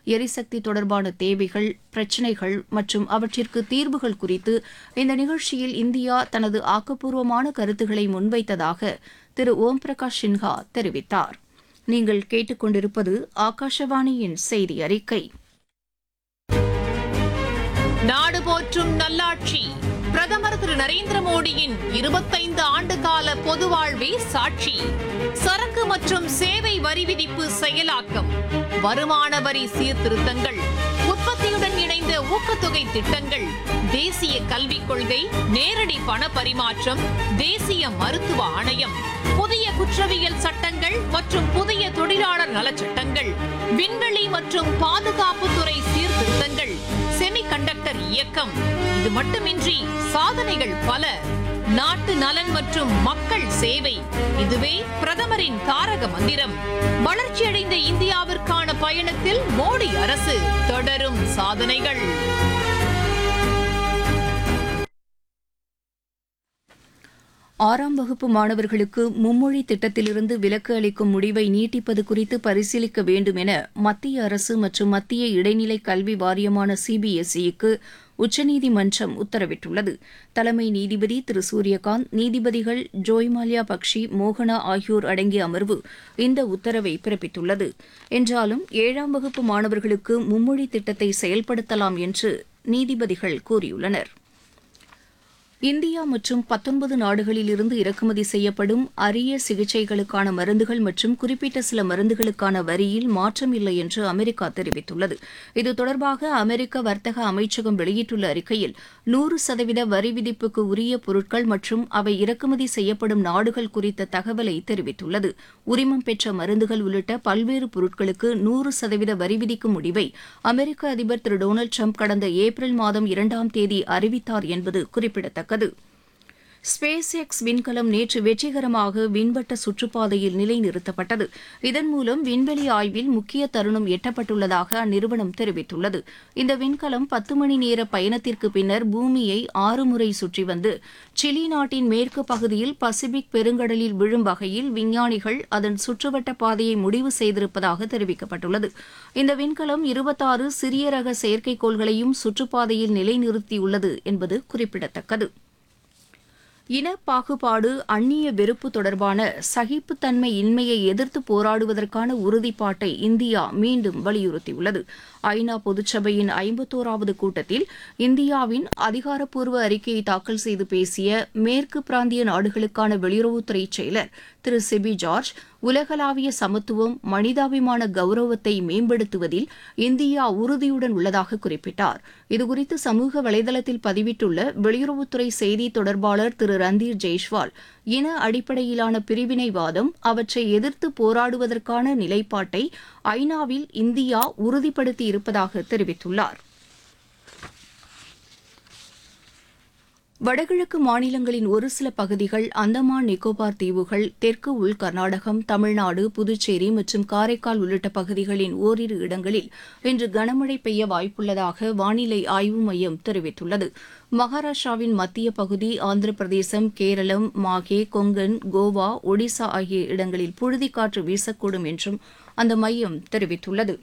எரிசக்தி தொடர்பான தேவைகள், பிரச்சினைகள் மற்றும் அவற்றிற்கு தீர்வுகள் குறித்து இந்த நிகழ்ச்சியில் இந்தியா தனது ஆக்கப்பூர்வமான கருத்துக்களை முன்வைத்ததாக திரு ஓம் பிரகாஷ் சின்ஹா தெரிவித்தார். நீங்கள் கேட்டுக்கொண்டிருப்பது ஆகாஷவாணியின் செய்தி அறிக்கை. நாடு போற்றும் நல்லாட்சி பிரதமர் திரு நரேந்திர மோடியின் 25 ஆண்டுகால பொது வாழ்வே சாட்சி. சரக்கு மற்றும் சேவை வரி விதிப்பு செயலாக்கம், வருமான வரி சீர்திருத்தங்கள், உற்பத்தியுடன் இணைந்த ஊக்கத்தொகை திட்டங்கள், தேசிய கல்விக் கொள்கை, நேரடி பண பரிமாற்றம், தேசிய மருத்துவ ஆணையம், புதிய குற்றவியல் சட்டங்கள் மற்றும் புதிய தொழிலாளர் நலச்சட்டங்கள், விண்வெளி மற்றும் பாதுகாப்புத்துறை சீர்திருத்தங்கள், செமிகண்டக்டர் இயக்கம். இது மட்டுமின்றி சாதனைகள் பல. நாட்டு நலன் மற்றும் மக்கள் சேவை, இதுவே பிரதமரின் தாரக மந்திரம். வளர்ச்சியடைந்த இந்தியாவிற்கான பயணத்தில் மோடி அரசு தொடரும் சாதனைகள். ஆறாம் வகுப்பு மாணவர்களுக்கு மும்மொழி திட்டத்திலிருந்து விலக்கு அளிக்கும் முடிவை நீட்டிப்பது குறித்து பரிசீலிக்க வேண்டும் என மத்திய அரசு மற்றும் மத்திய இடைநிலை கல்வி வாரியமான சிபிஎஸ்இக்கு உச்சநீதிமன்றம் உத்தரவிட்டுள்ளது. தலைமை நீதிபதி திரு சூரியகாந்த், நீதிபதிகள் ஜோய்மால்யா பக்ஷி, மோகனா ஆகியோர் அடங்கிய அமர்வு இந்த உத்தரவை பிறப்பித்துள்ளது. என்றாலும் 7ஆம் வகுப்பு மாணவர்களுக்கு மும்மொழி திட்டத்தை செயல்படுத்தலாம் என்று நீதிபதிகள் கூறியுள்ளனர். இந்தியா மற்றும் 19 நாடுகளில் இருந்து இறக்குமதி செய்யப்படும் அரிய சிகிச்சைகளுக்கான மருந்துகள் மற்றும் குறிப்பிட்ட சில மருந்துகளுக்கான வரியில் மாற்றம் இல்லை என்று அமெரிக்கா தெரிவித்துள்ளது. இது தொடர்பாக அமெரிக்க வர்த்தக அமைச்சகம் வெளியிட்டுள்ள அறிக்கையில் 100% வரி விதிப்புக்கு உரிய பொருட்கள் மற்றும் அவை இறக்குமதி செய்யப்படும் நாடுகள் குறித்த தகவலை தெரிவித்துள்ளது. உரிமம் பெற்ற மருந்துகள் உள்ளிட்ட பல்வேறு பொருட்களுக்கு 100% வரி விதிக்கும் முடிவை அமெரிக்க அதிபர் திரு டொனால்டு ட்ரம்ப் கடந்த ஏப்ரல் மாதம் 2ஆம் தேதி அறிவித்தார் என்பது குறிப்பிடத்தக்கது. ஸ்பேஸ் எக்ஸ் விண்கலம் நேற்று வெற்றிகரமாக விண்வட்ட சுற்றுப்பாதையில் நிலைநிறுத்தப்பட்டது. இதன் மூலம் விண்வெளி ஆய்வில் முக்கிய தருணம் எட்டப்பட்டுள்ளதாக அந்நிறுவனம் தெரிவித்துள்ளது. இந்த விண்கலம் 10 மணி நேர பயணத்திற்கு பின்னர் பூமியை 6 முறை சுற்றி வந்து சிலி நாட்டின் மேற்கு பகுதியில் பசிபிக் பெருங்கடலில் விழும் வகையில் விஞ்ஞானிகள் அதன் சுற்றுவட்ட பாதையை முடிவு செய்திருப்பதாக தெரிவிக்கப்பட்டுள்ளது. இந்த விண்கலம் 26 சிறிய ரக செயற்கைக்கோள்களையும் சுற்றுப்பாதையில் நிலைநிறுத்தியுள்ளது என்பது குறிப்பிடத்தக்கது. இன பாகுபாடு, அந்நிய வெறுப்பு தொடர்பான சகிப்புத்தன்மை இன்மையை எதிர்த்து போராடுவதற்கான உறுதிப்பாட்டை இந்தியா மீண்டும் வலியுறுத்தியுள்ளது. ஐநா பொதுச்சபையின் 51வது கூட்டத்தில் இந்தியாவின் அதிகாரப்பூர்வ அறிக்கையை தாக்கல் செய்து பேசிய மேற்கு பிராந்திய நாடுகளுக்கான வெளியுறவுத்துறை செயலர் திரு செபி ஜார்ஜ், உலகளாவிய சமத்துவம், மனிதாபிமான கௌரவத்தை மேம்படுத்துவதில் இந்தியா உறுதியுடன் உள்ளதாக குறிப்பிட்டார். இதுகுறித்து சமூக வலைதளத்தில் பதிவிட்டுள்ள வெளியுறவுத்துறை செய்தி தொடர்பாளர் திரு ரந்தீர் ஜெய்ஷ்வால், இன அடிப்படையிலான பிரிவினைவாதம், அவற்றை எதிர்த்து போராடுவதற்கான நிலைப்பாட்டை ஐநாவில் இந்தியா உறுதிப்படுத்தி இருப்பதாக தெரிவித்துள்ளார். வடகிழக்கு மாநிலங்களின் ஒரு சில பகுதிகள், அந்தமான் நிக்கோபார் தீவுகள், தெற்கு உள் கர்நாடகம், தமிழ்நாடு, புதுச்சேரி மற்றும் காரைக்கால் உள்ளிட்ட பகுதிகளின் ஓரிரு இடங்களில் இன்று கனமழை பெய்ய வாய்ப்புள்ளதாக வானிலை ஆய்வு மையம் தெரிவித்துள்ளது. மகாராஷ்டிராவின் மத்திய பகுதி, ஆந்திர பிரதேசம், கேரளம், மாகே, கொங்கன், கோவா, ஒடிசா ஆகிய இடங்களில் புழுதிக்காற்று வீசக்கூடும் என்றும் அந்த மையம் தெரிவித்துள்ளது.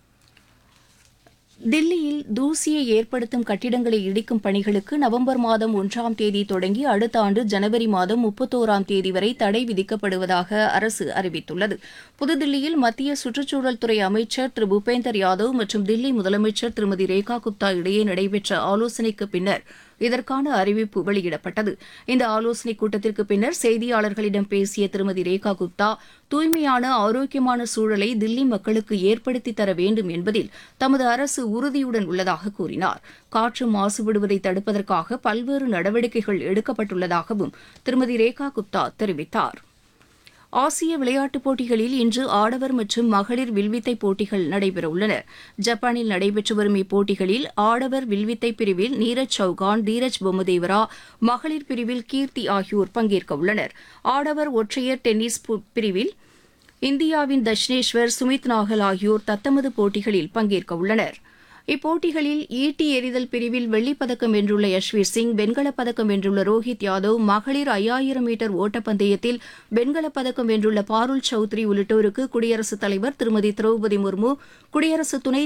தில்லியில் தூசியை ஏற்படுத்தும் கட்டிடங்களை இடிக்கும் பணிகளுக்கு நவம்பர் மாதம் 1ஆம் தேதி தொடங்கி அடுத்த ஆண்டு ஜனவரி மாதம் 31ஆம் தேதி வரை தடை விதிக்கப்படுவதாக அரசு அறிவித்துள்ளது. புதுதில்லியில் மத்திய சுற்றுச்சூழல் துறை அமைச்சர் திரு பூபேந்தர் யாதவ் மற்றும் தில்லி முதலமைச்சர் திருமதி ரேகா குப்தா இடையே நடைபெற்ற ஆலோசனைக்கு பின்னர் இதற்கான அறிவிப்பு வெளியிடப்பட்டது. இந்த ஆலோசனைக் கூட்டத்திற்கு பின்னர் செய்தியாளர்களிடம் பேசிய திருமதி ரேகா குப்தா, தூய்மையான, ஆரோக்கியமான சூழலை தில்லி மக்களுக்கு ஏற்படுத்தித் தர வேண்டும் என்பதில் தமது அரசு உறுதியுடன் உள்ளதாக கூறினார். காற்று மாசுபடுவதை தடுப்பதற்காக பல்வேறு நடவடிக்கைகள் எடுக்கப்பட்டுள்ளதாகவும் திருமதி ரேகா குப்தா தெரிவித்தார். ஆசிய விளையாட்டுப் போட்டிகளில் இன்று ஆடவர் மற்றும் மகளிர் வில்வித்தை போட்டிகள் நடைபெறவுள்ளன. ஜப்பானில் நடைபெற்று வரும் இப்போட்டிகளில் ஆடவர் வில்வித்தை பிரிவில் நீரஜ் சௌகான், தீரஜ் பொம்மதேவரா, மகளிர் பிரிவில் கீர்த்தி ஆகியோர் பங்கேற்க உள்ளனர். ஆடவர் ஒற்றையர் டென்னிஸ் பிரிவில் இந்தியாவின் தஷ்னேஸ்வர், சுமித் நாகல் ஆகியோர் தத்தமது போட்டிகளில் பங்கேற்க உள்ளனர். இப்போட்டிகளில் ஈட்டி எறிதல் பிரிவில் வெள்ளிப்பதக்கம் வென்றுள்ள யஷ்வீர் சிங், வெண்கலப் பதக்கம் வென்றுள்ள ரோஹித் யாதவ், மகளிர் 5000 மீட்டர் ஓட்டப்பந்தயத்தில் வெண்கலப் பதக்கம் வென்றுள்ள பாருல் சௌத்ரி உள்ளிட்டோருக்கு குடியரசுத் தலைவர் திருமதி திரௌபதி முர்மு, குடியரசு துணைத்